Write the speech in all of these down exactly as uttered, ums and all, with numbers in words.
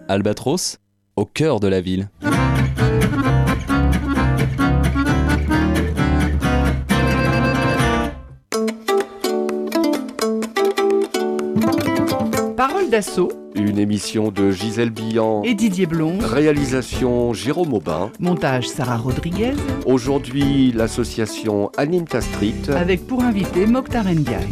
Albatros, au cœur de la ville. Parole d'assaut. Une émission de Gisèle Billan et Didier Blond. Réalisation Jérôme Aubin. Montage Sarah Rodriguez. Aujourd'hui, l'association Animta Street. Avec pour invité Mokhtar Ndiaye.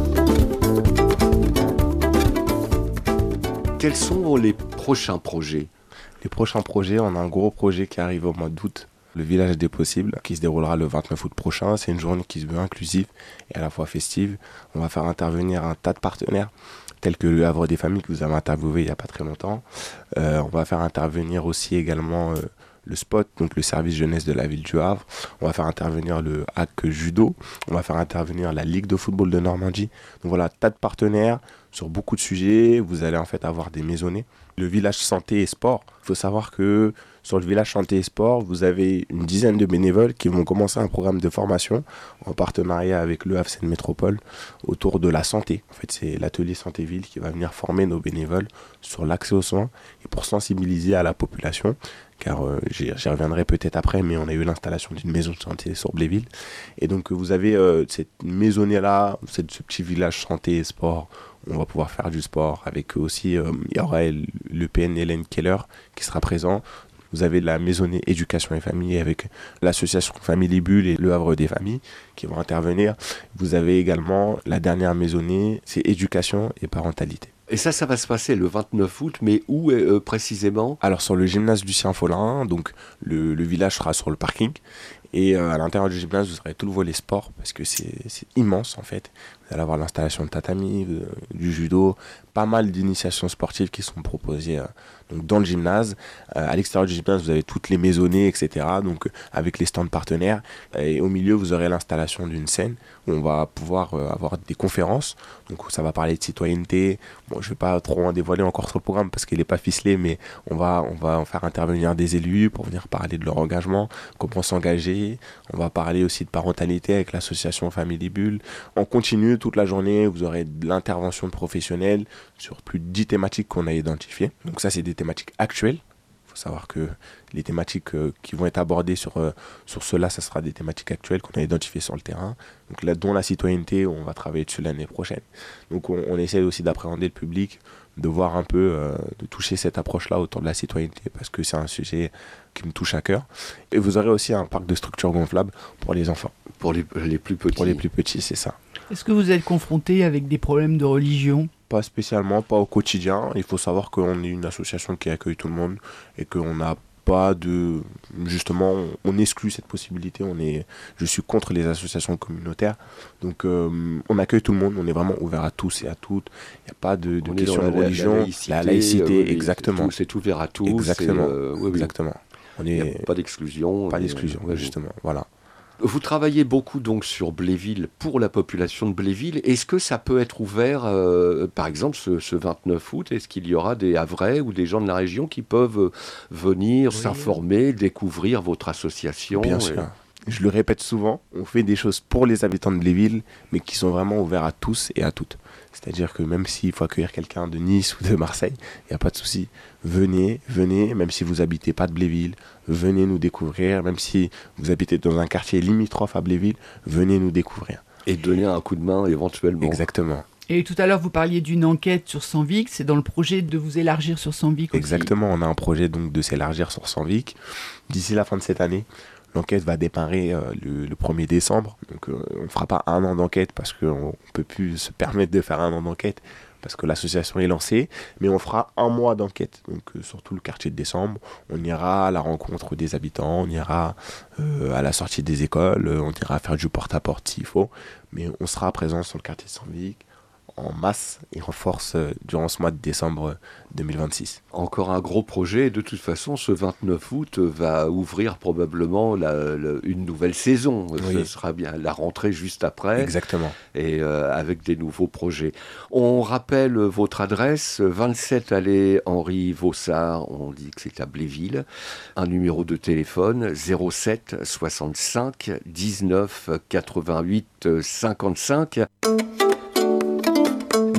Quels sont les prochains projets ? Les prochains projets, on a un gros projet qui arrive au mois d'août. Le village des possibles, qui se déroulera le vingt-neuf août prochain. C'est une journée qui se veut inclusive et à la fois festive. On va faire intervenir un tas de partenaires, tels que le Havre des Familles, que vous avez interviewé il n'y a pas très longtemps. Euh, on va faire intervenir aussi également euh, le SPOT, donc le service jeunesse de la ville du Havre. On va faire intervenir le H A C Judo. On va faire intervenir la Ligue de football de Normandie. Donc voilà, tas de partenaires sur beaucoup de sujets. Vous allez en fait avoir des maisonnées. Le village santé et sport, il faut savoir que sur le village santé et sport, vous avez une dizaine de bénévoles qui vont commencer un programme de formation en partenariat avec le Havre Seine Métropole autour de la santé. En fait, c'est l'atelier Santé-Ville qui va venir former nos bénévoles sur l'accès aux soins et pour sensibiliser à la population. Car euh, j'y, j'y reviendrai peut-être après, mais on a eu l'installation d'une maison de santé sur Bléville. Et donc vous avez euh, cette maisonnée-là, cette, ce petit village santé et sport. On va pouvoir faire du sport avec eux aussi. Euh, il y aura le P N Hélène Keller qui sera présent. Vous avez la maisonnée éducation et famille avec l'association Famille Bulle et le Havre des Familles qui vont intervenir. Vous avez également la dernière maisonnée, c'est éducation et parentalité. Et ça, ça va se passer le vingt-neuf août, mais où euh, précisément ? Alors sur le gymnase Lucien Follin, donc le, le village sera sur le parking. Et euh, à l'intérieur du gymnase, vous aurez tout le volet sport parce que c'est, c'est immense en fait. Vous allez avoir l'installation de tatami, euh, du judo, pas mal d'initiations sportives qui sont proposées euh, donc dans le gymnase. Euh, à l'extérieur du gymnase, vous avez toutes les maisonnées, et cetera. Donc euh, avec les stands partenaires. Et au milieu, vous aurez l'installation d'une scène où on va pouvoir euh, avoir des conférences. Donc ça va parler de citoyenneté. Bon, je ne vais pas trop en dévoiler encore sur le programme parce qu'il n'est pas ficelé, mais on va, on va en faire intervenir des élus pour venir parler de leur engagement, comment s'engager. On va parler aussi de parentalité avec l'association Famille Bulle. On continue toute la journée, vous aurez de l'intervention de professionnels sur plus de dix thématiques qu'on a identifiées. Donc ça, c'est des thématiques actuelles. Il faut savoir que les thématiques euh, qui vont être abordées sur, euh, sur cela, ça sera des thématiques actuelles qu'on a identifiées sur le terrain. Donc là, dont la citoyenneté, on va travailler dessus l'année prochaine. Donc on, on essaie aussi d'appréhender le public, de voir un peu, euh, de toucher cette approche-là autour de la citoyenneté parce que c'est un sujet qui me touche à cœur. Et vous aurez aussi un parc de structures gonflables pour les enfants. Pour les, les plus petits. Pour les plus petits, c'est ça. Est-ce que vous êtes confronté avec des problèmes de religion ? Pas spécialement, pas au quotidien. Il faut savoir qu'on est une association qui accueille tout le monde et qu'on n'a pas de... Justement, on exclut cette possibilité. On est, je suis contre les associations communautaires. Donc, euh, on accueille tout le monde. On est vraiment ouvert à tous et à toutes. Il n'y a pas de, de question de religion. La laïcité, la laïcité euh, exactement. C'est, c'est ouvert à tous. Exactement. Et, euh, oui, exactement. On est, il n'y a pas d'exclusion. Pas d'exclusion, oui, justement. Oui. Voilà. Vous travaillez beaucoup donc sur Bléville pour la population de Bléville. Est-ce que ça peut être ouvert, euh, par exemple, ce, ce vingt-neuf août ? Est-ce qu'il y aura des Havrais ou des gens de la région qui peuvent venir oui. s'informer, découvrir votre association ? Bien et... sûr. Je le répète souvent, on fait des choses pour les habitants de Bléville, mais qui sont vraiment ouverts à tous et à toutes. C'est-à-dire que même s'il faut accueillir quelqu'un de Nice ou de Marseille, il n'y a pas de souci. Venez, venez, même si vous n'habitez pas de Bléville, venez nous découvrir. Même si vous habitez dans un quartier limitrophe à Bléville, venez nous découvrir. Et donner un coup de main éventuellement. Exactement. Et tout à l'heure, vous parliez d'une enquête sur Sanvic. C'est dans le projet de vous élargir sur Sanvic aussi. Exactement, on a un projet donc de s'élargir sur Sanvic. D'ici la fin de cette année, l'enquête va démarrer euh, le, le premier décembre. Donc euh, on ne fera pas un an d'enquête parce qu'on ne peut plus se permettre de faire un an d'enquête parce que l'association est lancée. Mais on fera un mois d'enquête. Donc euh, sur tout le quartier de décembre, on ira à la rencontre des habitants, on ira euh, à la sortie des écoles, on ira faire du porte-à-porte s'il faut. Mais on sera présent sur le quartier de Sanvic en masse et en force euh, durant ce mois de décembre deux mille vingt-six. Encore un gros projet. De toute façon, ce vingt-neuf août va ouvrir probablement la, la, une nouvelle saison. Oui. Ce sera bien la rentrée juste après. Exactement. Et euh, avec des nouveaux projets. On rappelle votre adresse, vingt-sept allée Henri Vaussard, on dit que c'est à Bléville. Un numéro de téléphone, zéro sept soixante-cinq dix-neuf quatre-vingt-huit cinquante-cinq.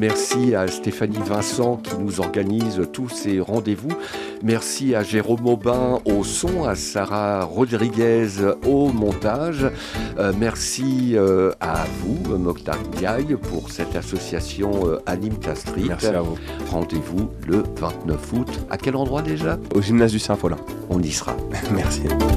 Merci à Stéphanie Vincent qui nous organise tous ces rendez-vous. Merci à Jérôme Aubin au son, à Sarah Rodriguez au montage. Euh, merci euh, à vous, Mokhtar Ndiaye, pour cette association euh, Anime Castrit. Merci à vous. Rendez-vous le vingt-neuf août. À quel endroit déjà ? Au gymnase du Saint-Paulin. On y sera. Merci.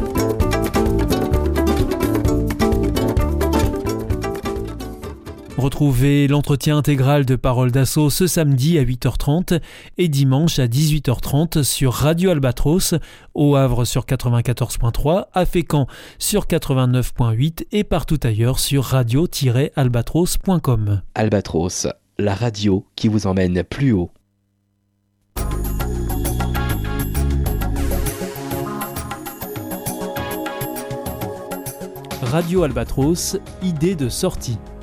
Retrouvez l'entretien intégral de Parole d'Assaut ce samedi à huit heures trente et dimanche à dix-huit heures trente sur Radio Albatros, au Havre sur quatre-vingt-quatorze point trois, à Fécamp sur quatre-vingt-neuf point huit et partout ailleurs sur radio tiret albatros point com. Albatros, la radio qui vous emmène plus haut. Radio Albatros, idée de sortie.